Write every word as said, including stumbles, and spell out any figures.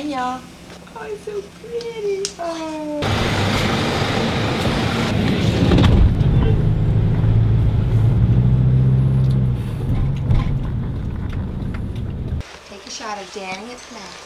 again, y'all. Oh, it's so pretty. Oh. Take a shot of Danny at the Mac.